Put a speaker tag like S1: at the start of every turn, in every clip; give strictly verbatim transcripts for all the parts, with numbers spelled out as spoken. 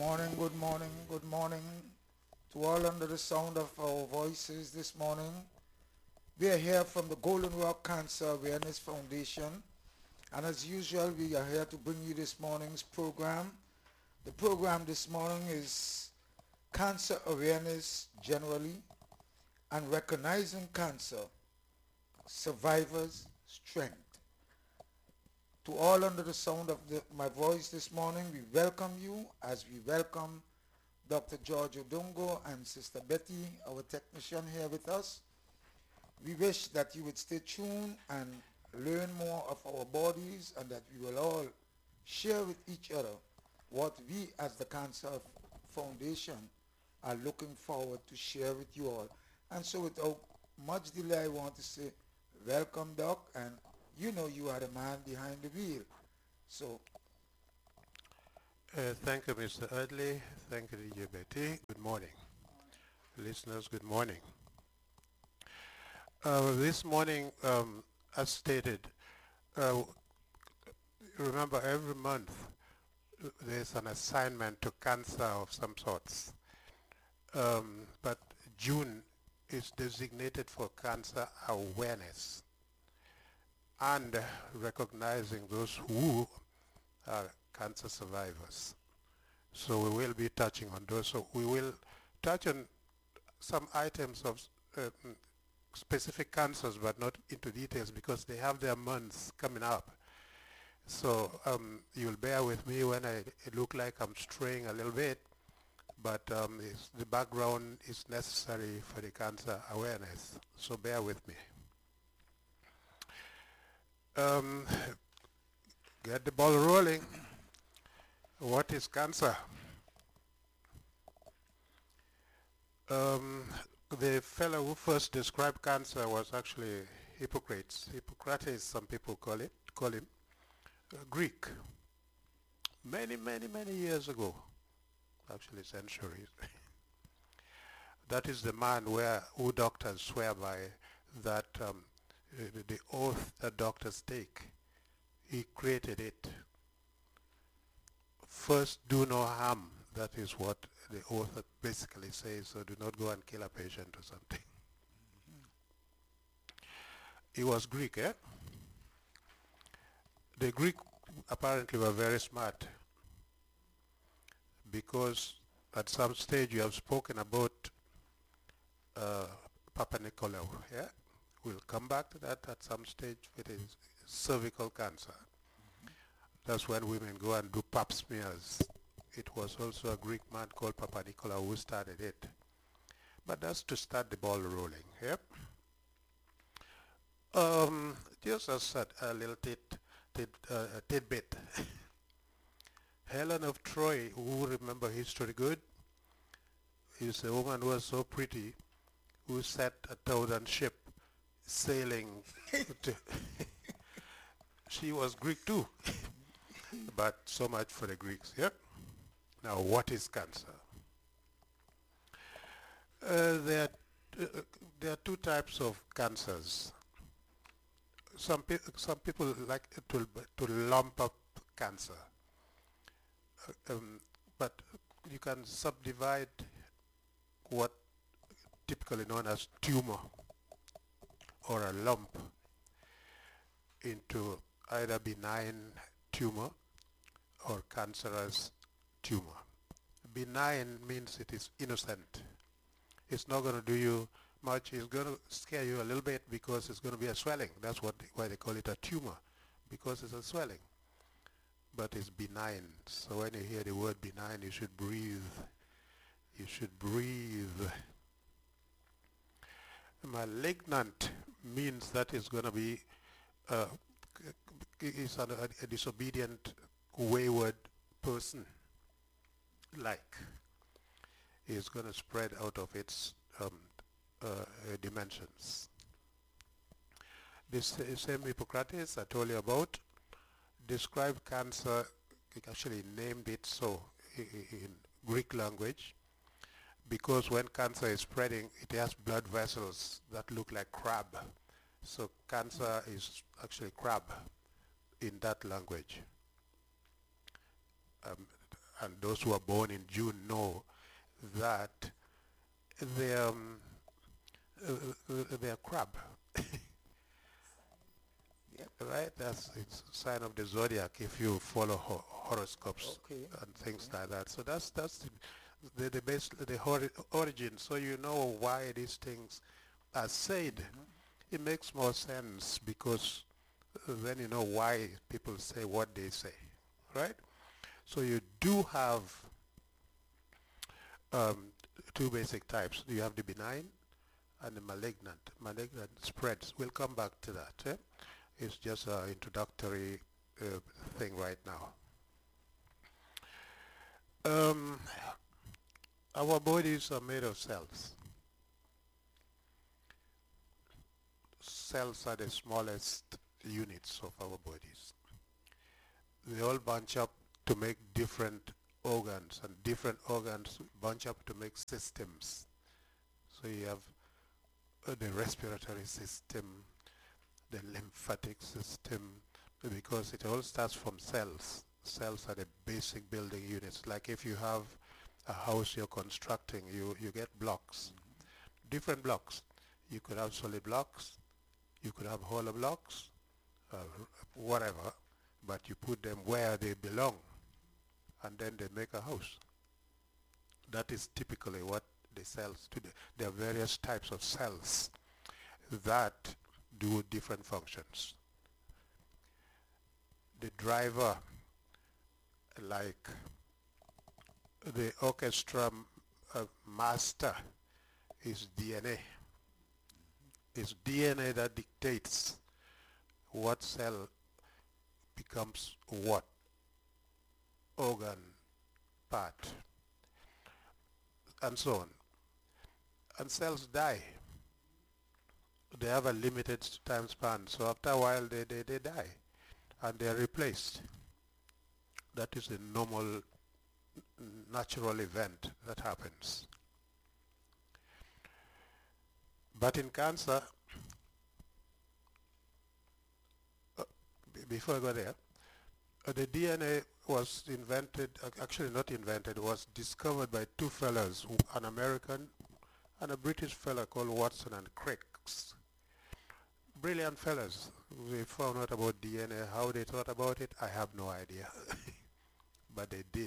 S1: morning, good morning, good morning to all under the sound of our voices this morning. We are here from the Golden Rock Cancer Awareness Foundation, and as usual, we are here to bring you this morning's program. The program this morning is Cancer Awareness generally and Recognizing Cancer, Survivors' Strength. To all under the sound of the, my voice this morning, we welcome you as we welcome Doctor George Odongo and Sister Betty, our technician here with us. We wish that you would stay tuned and learn more of our bodies, and that we will all share with each other what we as the Cancer Foundation are looking forward to share with you all. And so without much delay, I want to say welcome, Doc, and you know you are the man behind the wheel. So,
S2: Uh, thank you, Mister Audley. Thank you, D J Betty. Good morning. Listeners, good morning. Uh, this morning, um, as stated, uh, remember every month uh, there's an assignment to cancer of some sorts. Um, but June is designated for cancer awareness and uh, recognizing those who are cancer survivors. So we will be touching on those. So we will touch on some items of uh, mm, specific cancers, but not into details because they have their months coming up. So um, you'll bear with me when I it look like I'm straying a little bit, but um, it's, the background is necessary for the cancer awareness. So bear with me. Um, get the ball rolling. What is cancer? Um, the fellow who first described cancer was actually Hippocrates. Hippocrates, some people call it, call him uh, Greek. Many, many, many years ago, actually centuries. That is the man where who doctors swear by that um, the, the oath that doctors take. He created it. First, do no harm. That is what the oath basically says. So do not go and kill a patient or something. He was Greek, eh? The Greek apparently were very smart because at some stage you have spoken about uh, Papa Nicolau, yeah? We'll come back to that at some stage with his cervical cancer. That's when women go and do pap smears. It was also a Greek man called Papa Nicolau who started it. But that's to start the ball rolling, yep? Um, just as a, a little tit, tit, uh, tidbit. Helen of Troy, who remember history good, is a woman who was so pretty, who set a thousand ship sailing. to she was Greek too, but so much for the Greeks, yep? Now, what is cancer? Uh, there, are, uh, there are two types of cancers. Some, pe some people like to, to lump up cancer, uh, um, but you can subdivide what typically known as tumor or a lump into either benign tumor or cancerous tumor. Benign means it is innocent. It's not going to do you much. It's going to scare you a little bit because it's going to be a swelling. That's what they, why they call it a tumor, because it's a swelling. But it's benign. So when you hear the word benign, you should breathe. You should breathe. Malignant means that it's going to be uh, is a, a disobedient, wayward person. Like is going to spread out of its um, uh, uh, dimensions. This uh, same Hippocrates I told you about described cancer, it actually named it so in, in Greek language, because when cancer is spreading, it has blood vessels that look like crab. So cancer is actually crab in that language. Um, and those who are born in June know that they um, uh, uh, they are crab.
S1: Yep.
S2: Right? That's it's a sign of the zodiac if you follow ho horoscopes
S1: Okay.
S2: and things
S1: Okay.
S2: like that. So that's that's the the, the base the hori origin. So you know why these things are said.
S1: Mm-hmm.
S2: It makes more sense because uh, then you know why people say what they say, right? So you do have um, two basic types. You have the benign and the malignant. Malignant spreads. We'll come back to that. Eh? It's just an introductory uh, thing right now. Um, our bodies are made of cells. Cells are the smallest units of our bodies. They all bunch up to make different organs, and different organs bunch up to make systems. So you have uh, the respiratory system, the lymphatic system, because it all starts from cells. Cells are the basic building units. Like if you have a house you're constructing, you, you get blocks, mm-hmm. different blocks. You could have solid blocks, you could have hollow blocks, uh, whatever, but you put them where they belong, and then they make a house. That is typically what the cells do. There are various types of cells that do different functions. The driver, like the orchestra uh, master, is D N A. It's D N A that dictates what cell becomes what organ, part, and so on. And cells die. They have a limited time span, so after a while they, they, they die and they are replaced. That is a normal, natural event that happens. But in cancer, uh, before I go there, uh, the D N A was invented, uh, actually not invented, was discovered by two fellows, an American and a British fellow called Watson and Crick. Brilliant fellows. They found out about D N A. How they thought about it, I have no idea. But they did.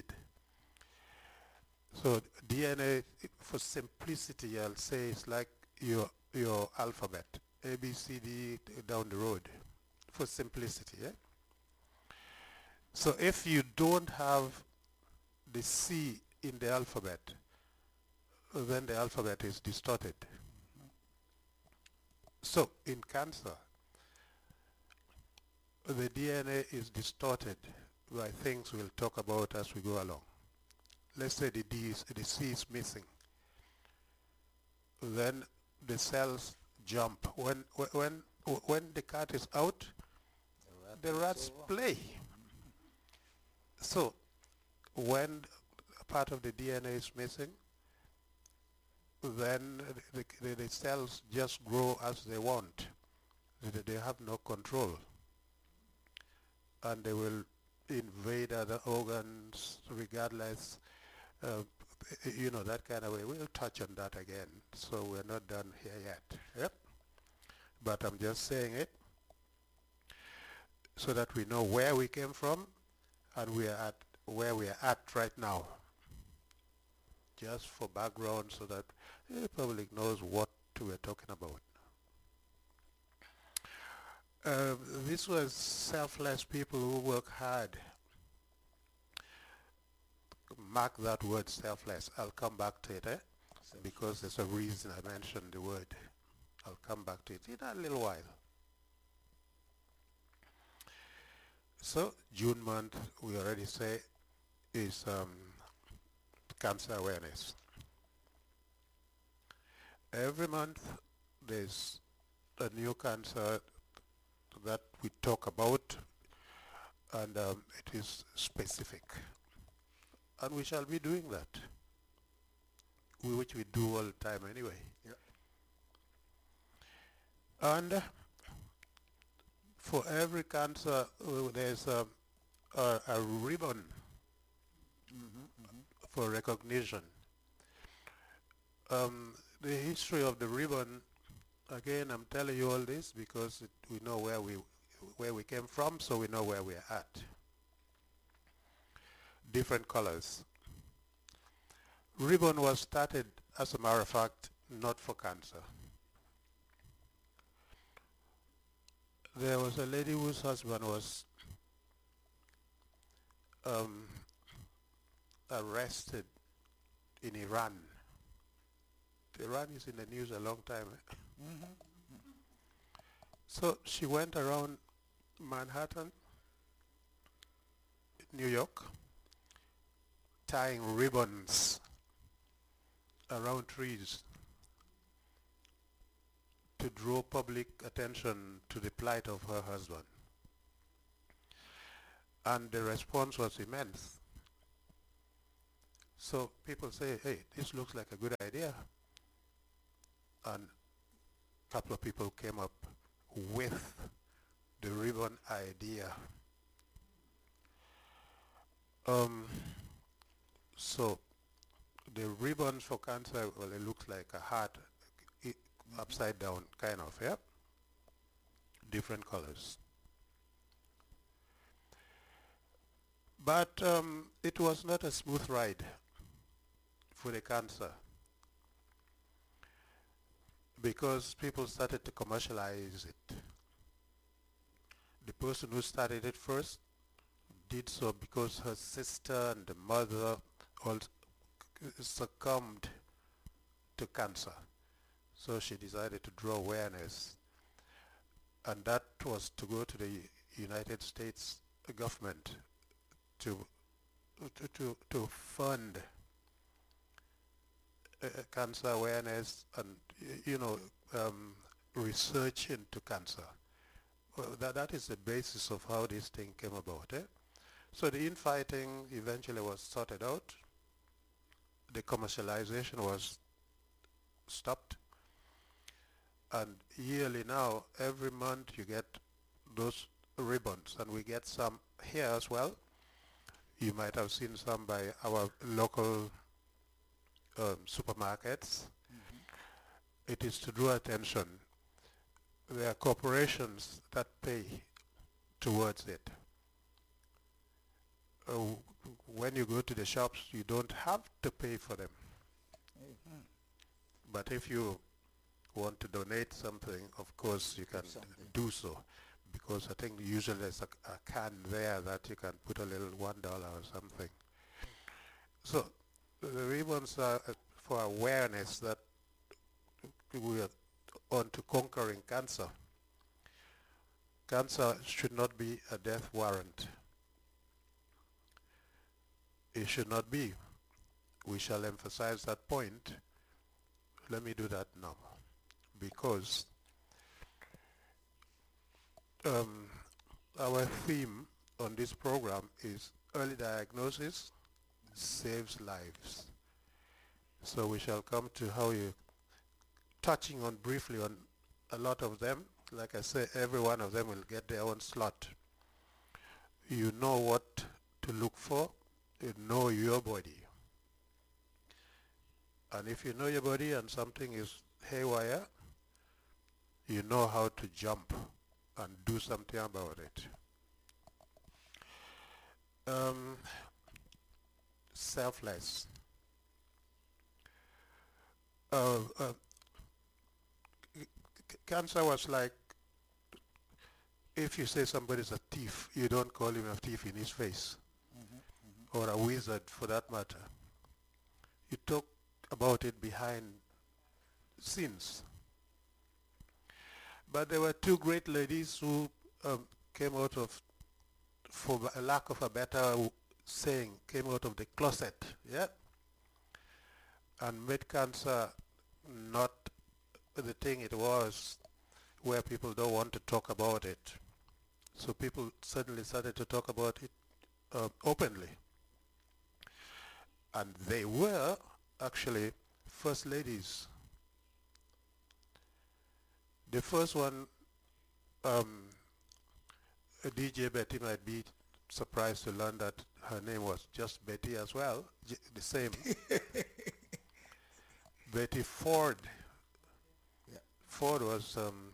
S2: So D N A, for simplicity, I'll say it's like your your alphabet, A, B, C, D down the road, for simplicity. Eh? So if you don't have the C in the alphabet, then the alphabet is distorted. So in cancer, the D N A is distorted by things we'll talk about as we go along. Let's say the D is, the C is missing. Then the cells jump. When when when the cat is out, the, rat the rats play. So when part of the D N A is missing, then the, the, the cells just grow as they want. They, they have no control. And they will invade other organs regardless, uh, you know, that kind of way. We'll touch on that again. So we're not done here yet. Yep. But I'm just saying it so that we know where we came from and we are at where we are at right now. Just for background so that the public knows what we're talking about. Uh, this was selfless people who work hard. Mark that word, selfless. I'll come back to it, eh? Because there's a reason I mentioned the word. I'll come back to it in a little while. So, June month, we already say, is um, cancer awareness. Every month, there's a new cancer that we talk about, and um, it is specific. And we shall be doing that, we, which we do all the time anyway. Yep. And uh, for every cancer, uh, there's a, a, a ribbon, mm-hmm. for recognition. Um, the history of the ribbon, again, I'm telling you all this because it, we know where we where we came from, so we know where we're at. Different colors. Ribbon was started, as a matter of fact, not for cancer. There was a lady whose husband was um, arrested in Iran. Iran is in the news a long time.
S1: Mm-hmm.
S2: So she went around Manhattan, New York, tying ribbons around trees to draw public attention to the plight of her husband. And the response was immense. So people say, hey, this looks like a good idea. And a couple of people came up with the ribbon idea. Um, so the ribbons for cancer, well, it looks like a heart, I, upside down, kind of, yeah? Different colors. But um, it was not a smooth ride for the cancer, because people started to commercialize it. The person who started it first did so because her sister and the mother all succumbed to cancer. So she decided to draw awareness, and that was to go to the United States government to to to, to fund uh, cancer awareness and you know um, research into cancer. Well, that that is the basis of how this thing came about. Eh? So the infighting eventually was sorted out. The commercialization was stopped, and yearly now, every month you get those ribbons, and we get some here as well. You might have seen some by our local um, supermarkets. Mm-hmm. It is to draw attention. There are corporations that pay towards it. Uh, when you go to the shops, you don't have to pay for them. Mm-hmm. But if you want to donate something, of course you can do so, because I think usually there's a, a can there that you can put a little one dollar or something. So the ribbons are uh, for awareness that we are on to conquering cancer. Cancer should not be a death warrant. It should not be. We shall emphasize that point. Let me do that now, because um, our theme on this program is early diagnosis saves lives. So we shall come to how you, touching on briefly on a lot of them. Like I say, every one of them will get their own slot. You know what to look for. You know your body. And if you know your body and something is haywire, you know how to jump and do something about it. Um, selfless. Uh, uh, cancer was like, if you say somebody's a thief, you don't call him a thief in his face, mm-hmm, mm-hmm. or a wizard for that matter. You talk about it behind scenes. But there were two great ladies who um, came out of, for a lack of a better saying, came out of the closet, yeah, and made cancer not the thing it was, where people don't want to talk about it. So people suddenly started to talk about it uh, openly. And they were actually first ladies. The first one, um, D J Betty might be surprised to learn that her name was just Betty as well, j- the same. Betty Ford.
S1: Yeah.
S2: Ford was um,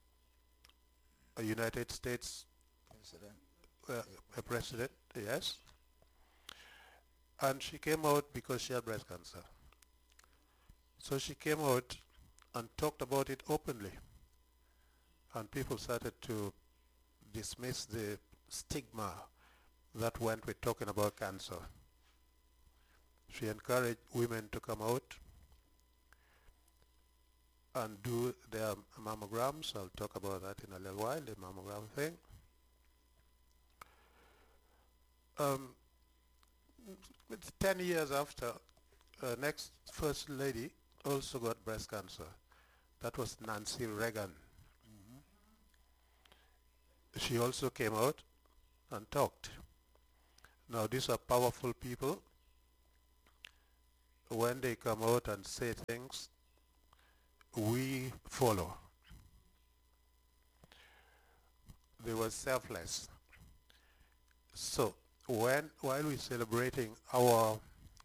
S2: a United States
S1: President.
S2: uh,
S1: Yeah.
S2: a president, yes. And she came out because she had breast cancer. So she came out and talked about it openly. And people started to dismiss the stigma that went with talking about cancer. She encouraged women to come out and do their mammograms. I'll talk about that in a little while, the mammogram thing. Um, it's ten years after, uh, next first lady also got breast cancer. That was Nancy Reagan.
S1: Mm-hmm.
S2: She also came out and talked. Now these are powerful people. When they come out and say things, we follow. They were selfless. So when while we're celebrating our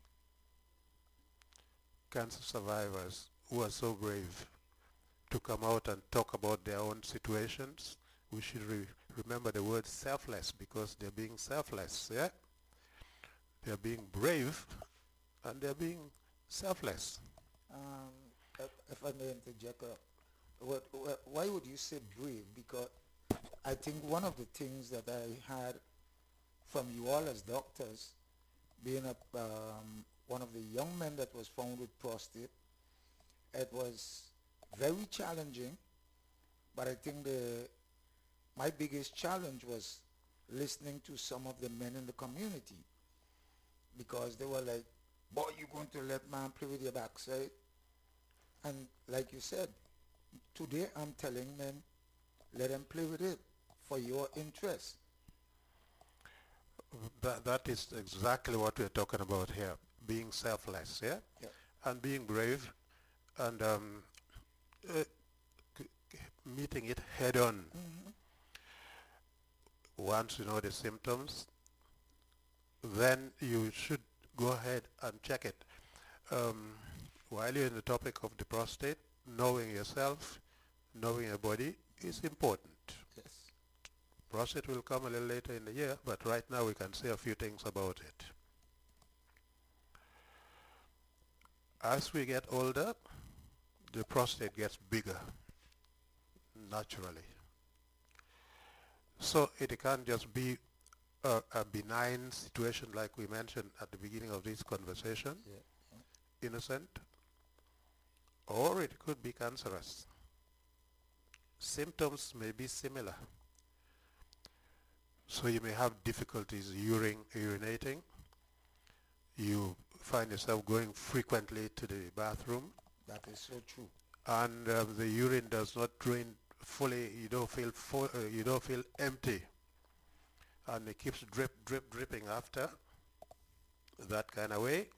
S2: cancer survivors who are so brave to come out and talk about their own situations, we should re remember the word selfless, because they're being selfless, yeah? They're being brave and they're being selfless.
S1: Um, if, if I may interject, uh, what, what, why would you say brave? Because I think one of the things that I had from you all as doctors, being a, um, one of the young men that was found with prostate, it was very challenging, but I think the my biggest challenge was listening to some of the men in the community, because they were like, boy, you going to let man play with your backside? And like you said, today I'm telling men, let them play with it for your interest.
S2: That, that is exactly what we're talking about here, being selfless, yeah?
S1: Yeah.
S2: And being brave and um, uh, meeting it head on.
S1: Mm-hmm.
S2: Once you know the symptoms, then you should go ahead and check it. Um, while you're in the topic of the prostate, knowing yourself, knowing your body is important.
S1: Yes.
S2: Prostate will come a little later in the year, but right now we can say a few things about it. As we get older, the prostate gets bigger, naturally. So it can't just be a, a benign situation like we mentioned at the beginning of this conversation,
S1: Yeah. Yeah.
S2: innocent, or it could be cancerous. Symptoms may be similar. So you may have difficulties urine, urinating. You find yourself going frequently to the bathroom.
S1: That is so true.
S2: And uh, the urine does not drain fully. You don't feel full, uh, you don't feel empty, and it keeps drip, drip, dripping after. That kind of way.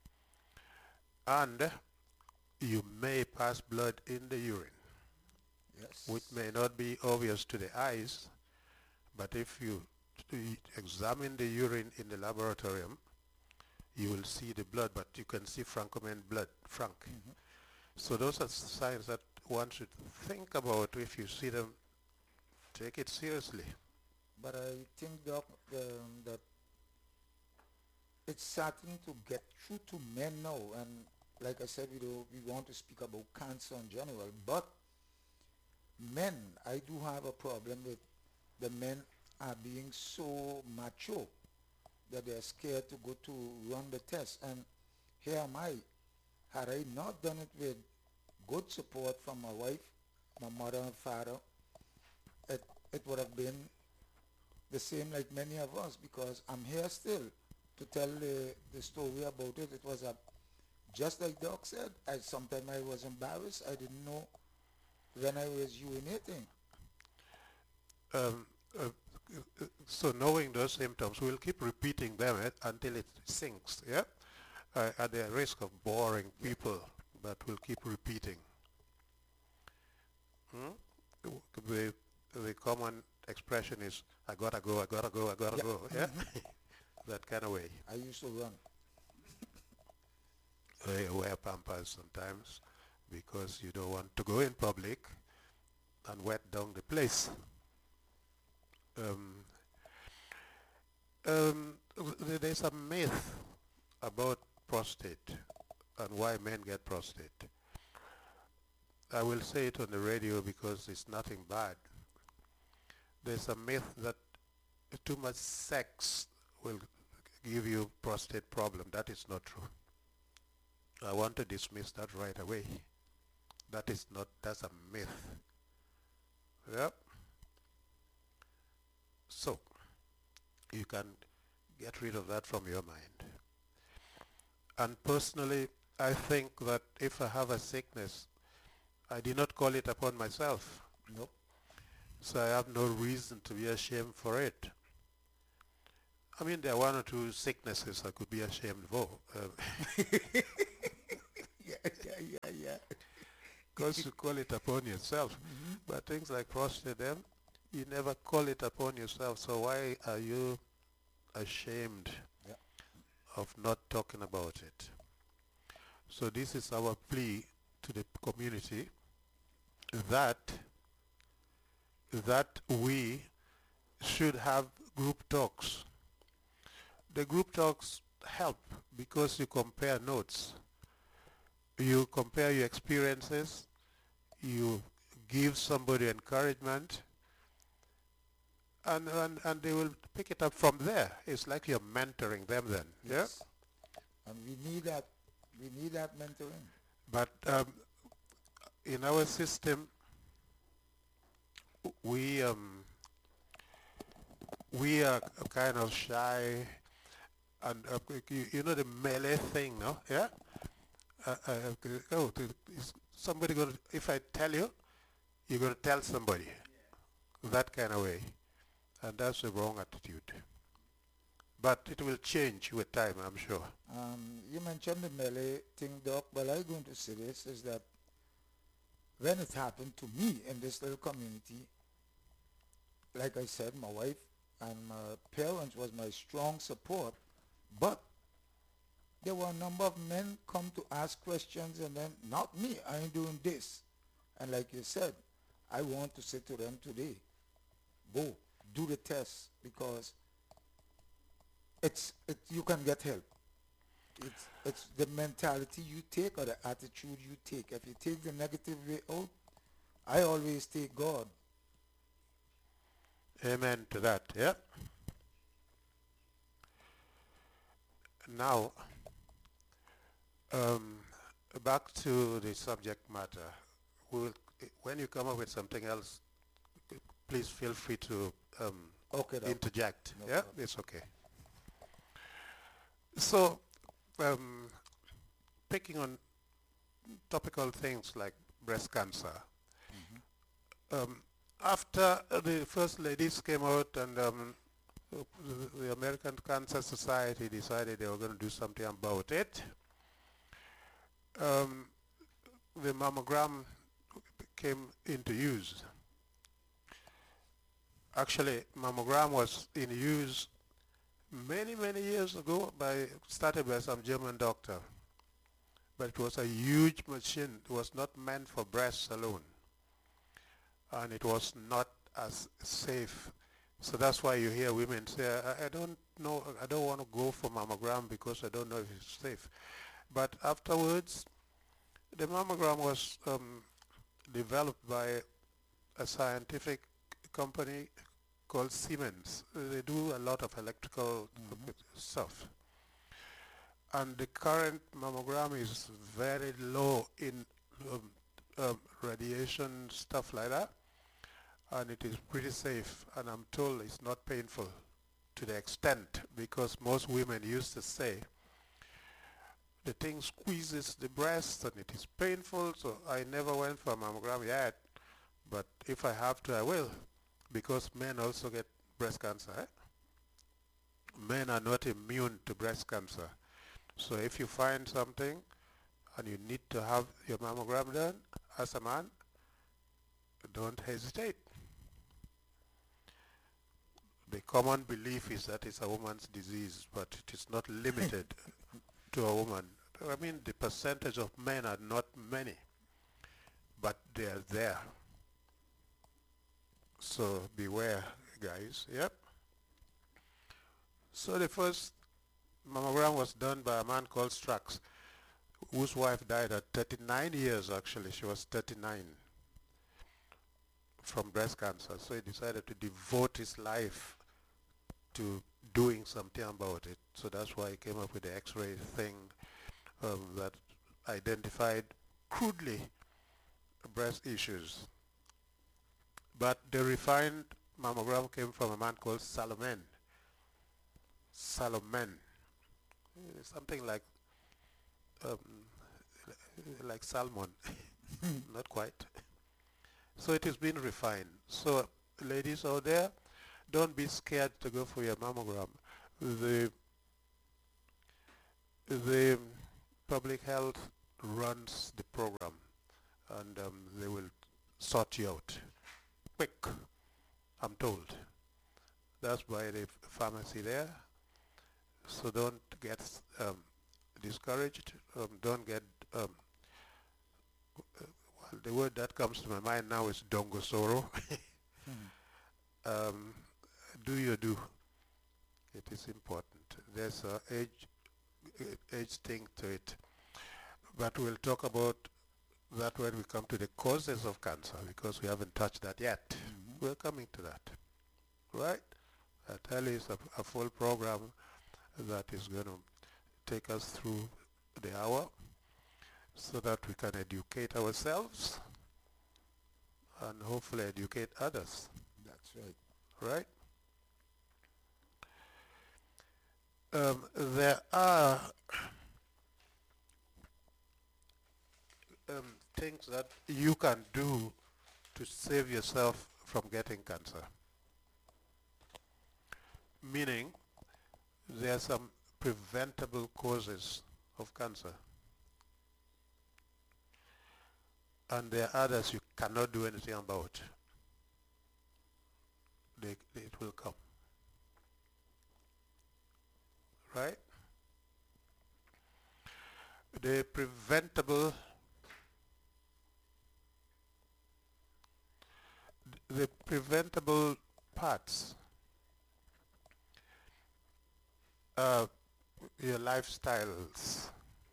S2: And you may pass blood in the urine,
S1: Yes.
S2: which may not be obvious to the eyes, but if you examine the urine in the laboratorium, you will see the blood, but you can see Francoman blood, Frank.
S1: Mm-hmm.
S2: So those are signs that one should think about. If you see them, take it seriously.
S1: But I think, Doc, um, that it's starting to get through to men now. And like I said, we, do, we want to speak about cancer in general. But men, I do have a problem with the men are being so macho that they're scared to go to run the test. And here am I. Had I not done it with good support from my wife, my mother and father, it, it would have been the same like many of us, because I'm here still to tell the, the story about it. It was a, just like Doc said, I sometimes I was embarrassed. I didn't know when I was urinating.
S2: Um, uh, uh, so knowing those symptoms, we'll keep repeating them eh, until it sinks, yeah? Uh, at the risk of boring people, but we'll keep repeating. Hmm? The, the common expression is, I gotta go, I gotta go, I gotta
S1: Yeah.
S2: go, yeah?
S1: Mhm.
S2: That kind of way.
S1: I used to run.
S2: I wear pampers sometimes because you don't want to go in public and wet down the place. Um, um, th- there's a myth about prostate and why men get prostate. I will say it on the radio because it's nothing bad. There's a myth that too much sex will give you prostate problem. That is not true. I want to dismiss that right away. That is not, that's a myth. Yep. So, you can get rid of that from your mind. And personally, I think that if I have a sickness, I did not call it upon myself.
S1: Nope.
S2: So I have no reason to be ashamed for it. I mean, there are one or two sicknesses I could be ashamed for. Uh,
S1: Yeah, yeah, yeah, yeah.
S2: Because you call it upon yourself.
S1: Mm-hmm.
S2: But things like prostate, them, you never call it upon yourself. So why are you ashamed
S1: Yeah.
S2: of not talking about it? So this is our plea to the community that that we should have group talks. The group talks help because you compare notes. You compare your experiences, you give somebody encouragement, and, and, and they will pick it up from there. It's like you're mentoring them then.
S1: Yes. And we need that. We need that mentoring.
S2: Yeah? But um, in our system, we um, we are kind of shy, and uh, you, you know the melee thing, no? Yeah. Uh, uh, oh, is somebody going to, if I tell you, you're going to tell somebody. Yeah. That kind of way. And that's the wrong attitude. But it will change with time, I'm sure.
S1: Um, you mentioned the melee thing, Doc, but I'm going to say this, is that when it happened to me in this little community, like I said, my wife and my parents was my strong support, but there were a number of men come to ask questions, and then, not me, I ain't doing this. And like you said, I want to say to them today, go, do the test, because it's, it, you can get help. It's, it's the mentality you take or the attitude you take. If you take the negative way out, I always take God.
S2: Amen to that, yeah? Now, um, back to the subject matter. We'll, when you come up with something else, please feel free to um,
S1: Okay, Doc.
S2: interject.
S1: No
S2: Yeah,
S1: problem.
S2: it's okay. So, um, picking on topical things like breast cancer. Mm-hmm. um, after uh, the first ladies came out and um, the, the American Cancer Society decided they were going to do something about it, um, the mammogram came into use. Actually, mammogram was in use many, many years ago, by started by some German doctor. But it was a huge machine. It was not meant for breasts alone. And it was not as safe. So that's why you hear women say, I, I don't know, I don't want to go for mammogram because I don't know if it's safe. But afterwards, the mammogram was um, developed by a scientific company called Siemens. They do a lot of electrical mm-hmm. stuff. And the current mammogram is very low in um, um, radiation, stuff like that. And it is pretty safe. And I'm told it's not painful to the extent, because most women used to say the thing squeezes the breast and it is painful. So I never went for a mammogram yet. But if I have to, I will. Because men also get breast cancer. Eh? Men are not immune to breast cancer. So if you find something and you need to have your mammogram done as a man, don't hesitate. the common belief is that it's a woman's disease, but it is not limited to a woman. I mean, the percentage of men are not many, but they are there. So beware, guys. Yep. So the first mammogram was done by a man called Strax, whose wife died at thirty-nine years, actually. She was thirty-nine from breast cancer. So he decided to devote his life to doing something about it. So that's why he came up with the X-ray thing um, that identified crudely breast issues. But the refined mammogram came from a man called Salomon. Salomon. Something like um, like salmon. Not quite. So it has been refined. So ladies out there, don't be scared to go for your mammogram. The, the public health runs the program, and um, they will sort you out quick, I'm told. That's by the pharmacy there. So don't get um, discouraged. Um, don't get, um, well, the word that comes to my mind now is dongosoro. hmm. um, do your do. It is important. There's an age, age thing to it. But we'll talk about that when we come to the causes of cancer, because we haven't touched that yet. Mm-hmm. We're coming to that. Right? I tell you, it's a, a full program that is going to take us through the hour so that we can educate ourselves and hopefully educate others.
S1: That's right.
S2: Right? Um, there are um, things that you can do to save yourself from getting cancer. Meaning, there are some preventable causes of cancer. And there are others you cannot do anything about. They, it will come. Right? The preventable the preventable parts, uh, your lifestyles.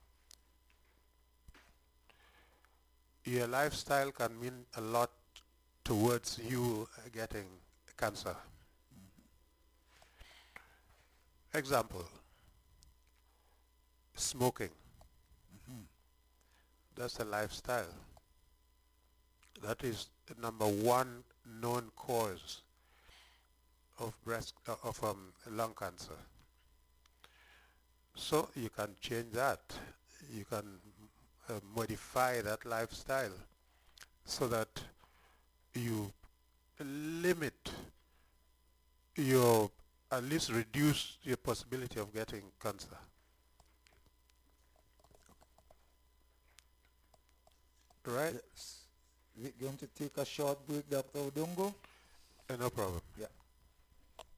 S2: Your lifestyle can mean a lot towards you getting cancer. Mm-hmm. Example, smoking. Mm-hmm. That's a lifestyle. That is the number one known cause of breast uh, of um, lung cancer. So you can change that. You can uh, modify that lifestyle so that you limit your, at least reduce your possibility of getting cancer. Right?
S1: Yes. We're going to take a short break, Doctor Odongo.
S2: Uh, no problem.
S1: Yeah.